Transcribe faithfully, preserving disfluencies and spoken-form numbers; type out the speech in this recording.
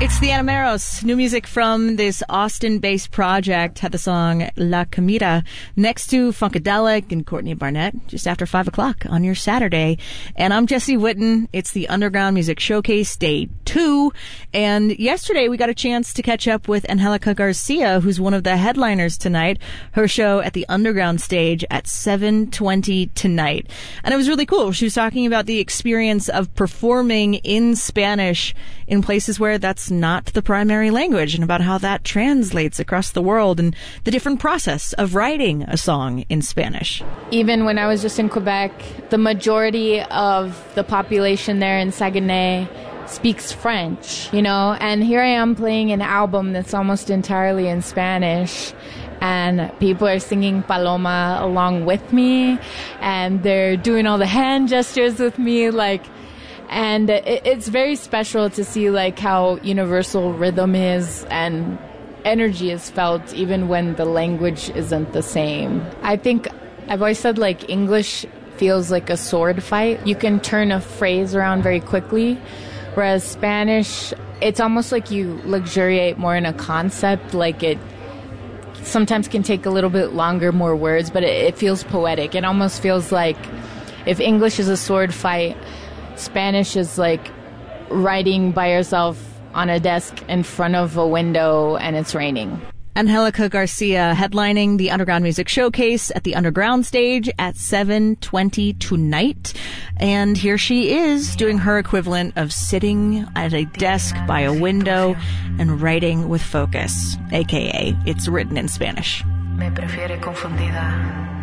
It's the Animeros. New music from this Austin-based project had the song La Comida next to Funkadelic and Courtney Barnett just after five o'clock on your Saturday. And I'm Jesse Witten. It's the Underground Music Showcase Day two. And yesterday we got a chance to catch up with Angelica Garcia, who's one of the headliners tonight. Her show at the Underground stage at seven twenty tonight. And it was really cool. She was talking about the experience of performing in Spanish in places where that's not the primary language, and about how that translates across the world and the different process of writing a song in Spanish. Even when I was just in Quebec, the majority of the population there in Saguenay speaks French, you know, and here I am playing an album that's almost entirely in Spanish, and people are singing Paloma along with me, and they're doing all the hand gestures with me, like, and it's very special to see like how universal rhythm is and energy is felt even when the language isn't the same. I think I've always said like English feels like a sword fight. You can turn a phrase around very quickly, whereas Spanish, it's almost like you luxuriate more in a concept, like it sometimes can take a little bit longer, more words, but it, it feels poetic. It almost feels like if English is a sword fight, Spanish is like writing by yourself on a desk in front of a window and it's raining. Angelica Garcia headlining the Underground Music Showcase at the Underground stage at seven twenty tonight. And here she is doing her equivalent of sitting at a desk by a window and writing with focus, aka it's written in Spanish. Me prefiere confundida.